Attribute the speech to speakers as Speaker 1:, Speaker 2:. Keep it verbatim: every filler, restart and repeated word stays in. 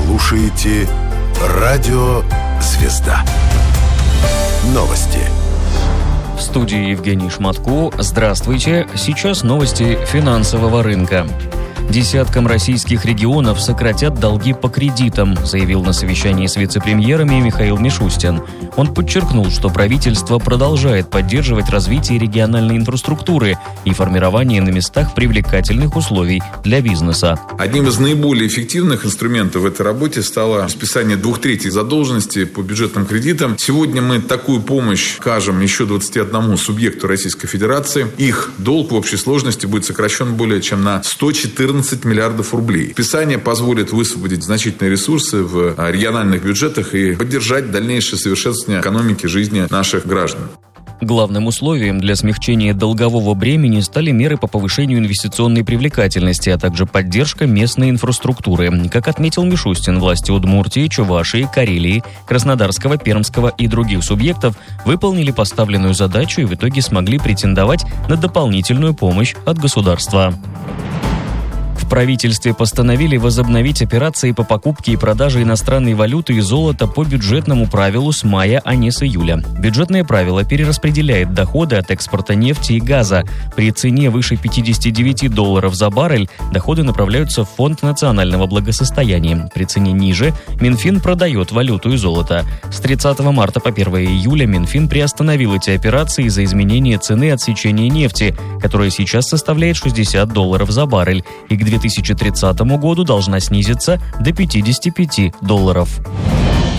Speaker 1: слушаете Радио «Звезда». Новости.
Speaker 2: В студии Евгений Шматко. Здравствуйте. Сейчас новости финансового рынка. Десяткам российских регионов сократят долги по кредитам, заявил на совещании с вице-премьерами Михаил Мишустин. Он подчеркнул, что правительство продолжает поддерживать развитие региональной инфраструктуры и формирование на местах привлекательных условий для бизнеса.
Speaker 3: Одним из наиболее эффективных инструментов в этой работе стало списание двух третей задолженности по бюджетным кредитам. Сегодня мы такую помощь окажем еще двадцати одному субъекту Российской Федерации. Их долг в общей сложности будет сокращен более чем на сто четырнадцать миллиардов рублей. Списание позволит высвободить значительные ресурсы в региональных бюджетах и поддержать дальнейшее совершенствование экономики жизни наших граждан.
Speaker 2: Главным условием для смягчения долгового бремени стали меры по повышению инвестиционной привлекательности, а также поддержка местной инфраструктуры. Как отметил Мишустин, власти Удмуртии, Чувашии, Карелии, Краснодарского, Пермского и других субъектов выполнили поставленную задачу и в итоге смогли претендовать на дополнительную помощь от государства. В правительстве постановили возобновить операции по покупке и продаже иностранной валюты и золота по бюджетному правилу с мая, а не с июля. Бюджетное правило перераспределяет доходы от экспорта нефти и газа. При цене выше пятьдесят девять долларов за баррель доходы направляются в Фонд национального благосостояния. При цене ниже Минфин продает валюту и золото. С тридцатого марта по первое июля Минфин приостановил эти операции из-за изменения цены отсечения нефти, которая сейчас составляет шестьдесят долларов за баррель, и к две тысячи тридцатому году должна снизиться до пятьдесят пять долларов.